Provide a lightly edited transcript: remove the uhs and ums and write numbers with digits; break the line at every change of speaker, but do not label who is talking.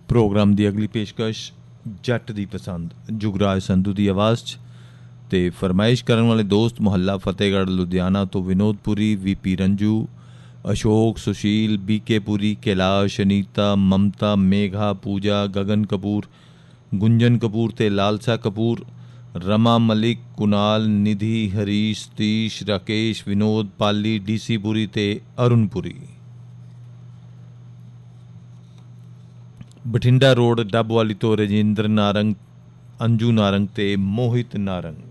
Programme की अगली पेशकश जट की पसंद जुगराज संधू की आवाज़ च ते फरमाइश करने वाले दोस्त मुहल्ला फतेहगढ़ लुधियाना तो विनोदपुरी वीपी रंजू अशोक सुशील बीके पुरी कैलाश अनीता ममता मेघा पूजा गगन कपूर गुंजन कपूर ते लालसा कपूर रमा मलिक कुणाल निधि हरीश सतीश राकेश विनोद पाली डीसी पुरी ते अरुण पुरी। बठिंडा रोड डब वाली तो रजिंद्र नारंग अंजू नारंग ते मोहित नारंग।